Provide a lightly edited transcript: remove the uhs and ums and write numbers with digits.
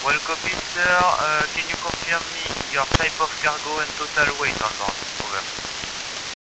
Well, copy, sir. Can you confirm me your type of cargo and total weight on board? Over.